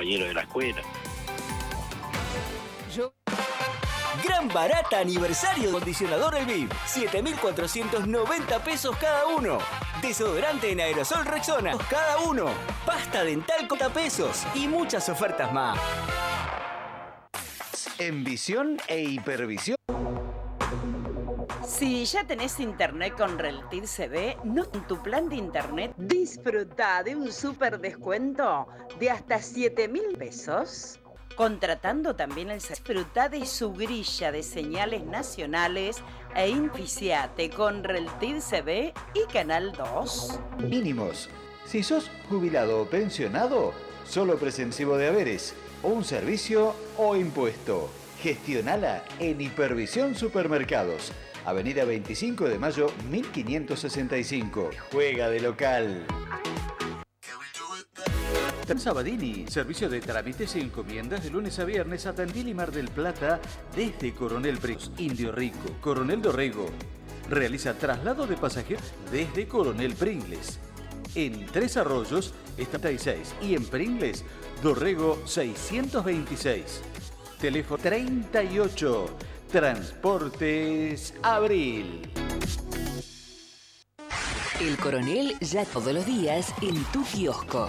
compañeros de la escuela. Gran barata aniversario acondicionador Elviv. 7.490 pesos cada uno. Desodorante en aerosol Rexona cada uno. Pasta dental 40 pesos. Y muchas ofertas más. En visión e hipervisión. Si ya tenés internet con Reltiv CB, no en tu plan de internet, disfruta de un súper descuento de hasta 7.000 pesos. Contratando también el disfruta de su grilla de señales nacionales e inficiate con Reltiv CB y Canal 2. Mínimos. Si sos jubilado o pensionado, solo presensivo de haberes, o un servicio o impuesto. Gestionala en Hipervisión Supermercados. Avenida 25 de Mayo, 1565. Juega de local. Sabadini, servicio de trámites y encomiendas de lunes a viernes a Tandil y Mar del Plata desde Coronel Pringles, Indio Rico, Coronel Dorrego. Realiza traslado de pasajeros desde Coronel Pringles. En Tres Arroyos está 36 y en Pringles, Dorrego 626. Teléfono 38. Transportes Abril. El Coronel ya todos los días en tu kiosco.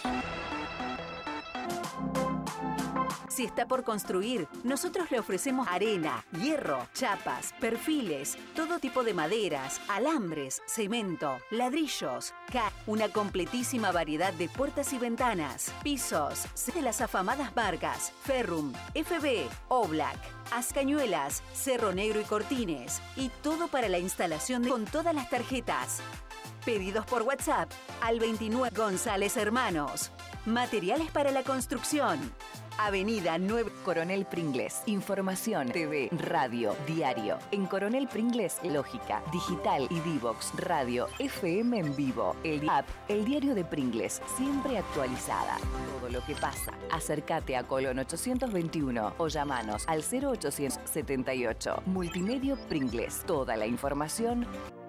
Si está por construir, nosotros le ofrecemos arena, hierro, chapas, perfiles, todo tipo de maderas, alambres, cemento, ladrillos, una completísima variedad de puertas y ventanas, pisos, de las afamadas marcas Ferrum, FB, Oblak, Ascañuelas, Cerro Negro y Cortines, y todo para la instalación con todas las tarjetas. Pedidos por WhatsApp al 29 González Hermanos. Materiales para la construcción. Avenida 9 Coronel Pringles. Información, TV, radio, diario. En Coronel Pringles, lógica, digital y Divox, radio, FM en vivo. El app, el diario de Pringles, siempre actualizada. Todo lo que pasa. Acércate a Colón 821 o llamanos al 0878. Multimedio Pringles. Toda la información.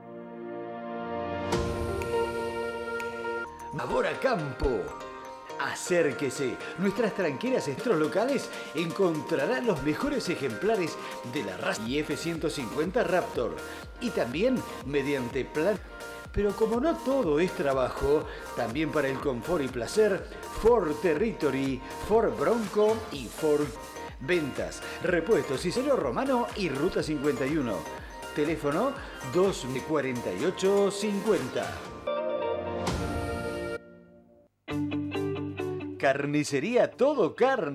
Ahora Campo. Acérquese. Nuestras tranqueras estros locales encontrarán los mejores ejemplares de la raza F-150 Raptor. Y también mediante plan. Pero como no todo es trabajo, también para el confort y placer, Ford Territory, Ford Bronco y Ford Ventas, repuestos y celo romano y Ruta 51. Teléfono 24850. Carnicería Todo Carne.